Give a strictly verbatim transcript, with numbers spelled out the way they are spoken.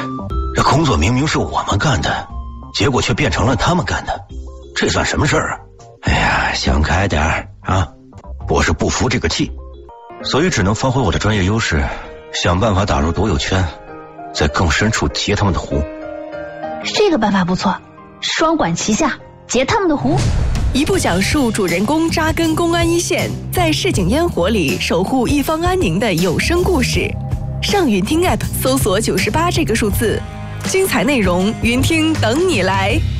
这工作明明是我们干的，结果却变成了他们干的，这算什么事儿啊？哎呀，想开点儿啊！我是不服这个气，所以只能发挥我的专业优势，想办法打入独有圈，在更深处截他们的湖。 这个办法不错，双管齐下，截他们的湖。 一部讲述主人公扎根公安一线，在市井烟火里守护一方安宁的有声故事。上云听 App 搜索九十八这个数字，精彩内容云听等你来。